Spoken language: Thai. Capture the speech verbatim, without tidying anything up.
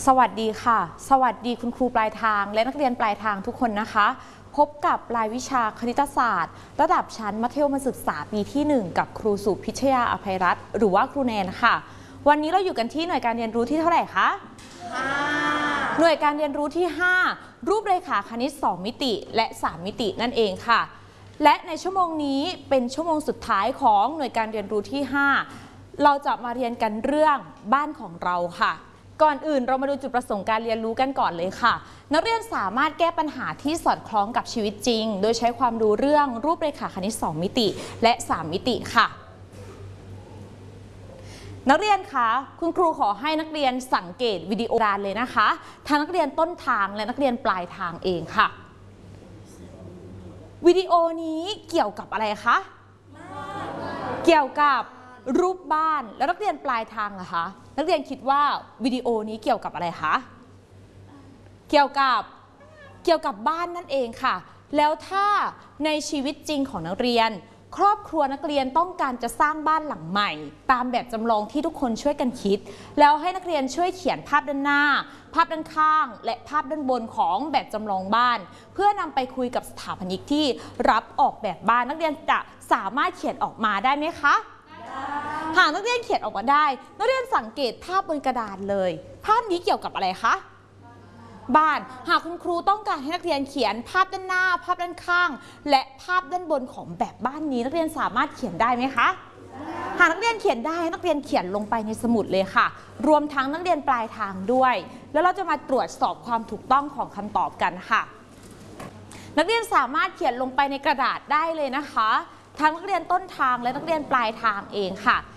สวัสดีค่ะสวัสดีคุณครูปลายทางและนักเรียนปลายทางทุกคนนะคะพบกับรายวิชาคณิตศาสตร์ระดับชั้นมัธยมศึกษาปีที่หนึ่งกับครูสุพิชยาอภัยรัตน์หรือว่าครูแนนค่ะวันนี้เราอยู่กันที่หน่วยการเรียนรู้ที่เท่าไหร่คะหน่วยการเรียนรู้ที่ห้ารูปเรขาคณิตสองมิติและสามมิตินั่นเองค่ะและในชั่วโมงนี้เป็นชั่วโมงสุดท้ายของหน่วยการเรียนรู้ที่ห้าเราจะมาเรียนกันเรื่องบ้านของเราค่ะก่อนอื่นเรามาดูจุดประสงค์การเรียนรู้กันก่อนเลยค่ะนักเรียนสามารถแก้ปัญหาที่สอดคล้องกับชีวิตจริงโดยใช้ความรู้เรื่องรูปเรขาคณิตสองมิติและสามมิติค่ะนักเรียนคะคุณครูขอให้นักเรียนสังเกตวิดีโอการเลยนะคะทั้งนักเรียนต้นทางและนักเรียนปลายทางเองค่ะวิดีโอนี้เกี่ยวกับอะไรคะเกี่ยวกับรูปบ้านแล้วนักเรียนปลายทางล่ะคะนักเรียนคิดว่าวิดีโอนี้เกี่ยวกับอะไรคะเกี่ยวกับเกี่ยวกับบ้านนั่นเองค่ะแล้วถ้าในชีวิตจริงของนักเรียนครอบครัวนักเรียนต้องการจะสร้างบ้านหลังใหม่ตามแบบจำลองที่ทุกคนช่วยกันคิดแล้วให้นักเรียนช่วยเขียนภาพด้านหน้าภาพด้านข้างและภาพด้านบนของแบบจำลองบ้านเพื่อนำไปคุยกับสถาปนิกที่รับออกแบบบ้านนักเรียนจะสามารถเขียนออกมาได้ไหมคะหากนักเรียนเขียนออกมาได้นักเรียนสังเกตภาพบนกระดาษเลยภาพนี้เกี่ยวกับอะไรคะบ้านหากคุณครูต้องการให้นักเรียนเขียนภาพด้านหน้าภาพด้านข้างและภาพด้านบนของแบบบ้านนี้นักเรียนสามารถเขียนได้ไหมคะหากนักเรียนเขียนได้นักเรียนเขียนลงไปในสมุดเลยค่ะรวมทั้งนักเรียนปลายทางด้วยแล้วเราจะมาตรวจสอบความถูกต้องของคำตอบกันค่ะนักเรียนสามารถเขียนลงไปในกระดาษได้เลยนะคะทั้งนักเรียนต้นทางและนักเรียนปลายทางเองค่ะ